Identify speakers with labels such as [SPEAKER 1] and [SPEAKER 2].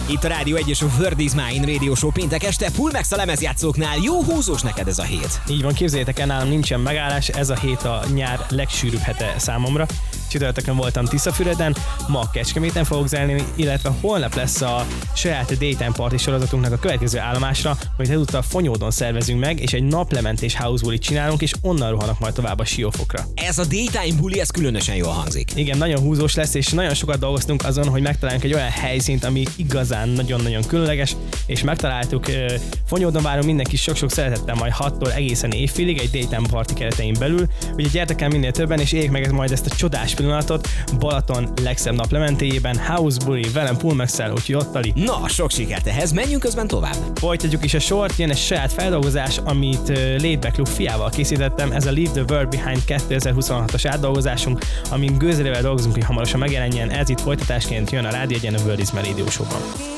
[SPEAKER 1] Itt a Rádió 1 és a Word is Mine Radio Show péntek este, Pulmex a lemezjátszóknál. Jó húzós neked ez a hét.
[SPEAKER 2] Így van, képzeljétek el, nálam nincsen megállás, ez a hét a nyár legsűrűbb hete számomra. Csütörtökön voltam Tiszafüreden, ma Kecskeméten fogok zenélni, illetve holnap lesz a saját Daytime Party sorozatunknak a következő állomásra, amit ezúttal Fonyódon szervezünk meg, és egy naplementés house bulit csinálunk, és onnan rohanok majd tovább a Siófokra.
[SPEAKER 1] Ez a Daytime buli, ez különösen jól hangzik.
[SPEAKER 2] Igen, nagyon húzós lesz, és nagyon sokat dolgoztunk azon, hogy megtaláljunk egy olyan helyszínt, ami igazán nagyon-nagyon különleges, és megtaláltuk. Fonyódon várunk mindenki sok-sok szeretettel majd 6-tól egészen éjfélig egy Daytime Party keretein belül. Ugye gyertek el minél többen, és éljék meg majd ezt a csodás pillanatot Balaton legszebb naplementéjében, house buli, velem Pulmex-szel, úgyhogy ott Ali.
[SPEAKER 1] Na, sok sikert ehhez, menjünk közben tovább.
[SPEAKER 2] Folytatjuk is a sort, jön egy saját feldolgozás, amit Laidback Luke fiával készítettem, ez a Leave the World Behind 2026-os átdolgozásunk, amin gőzerővel dolgozunk, hogy hamarosan megjelenjen, ez itt folytatásként jön a Rádió 1 a Word is Mine Radio Show-ban.